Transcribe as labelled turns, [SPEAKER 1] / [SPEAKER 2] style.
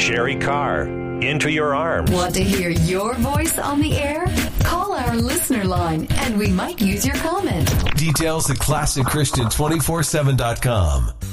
[SPEAKER 1] Sherry Carr, Into Your Arms.
[SPEAKER 2] Want to hear your voice on the air? Call our listener line and we might use your comment.
[SPEAKER 3] Details at ClassicChristian247.com.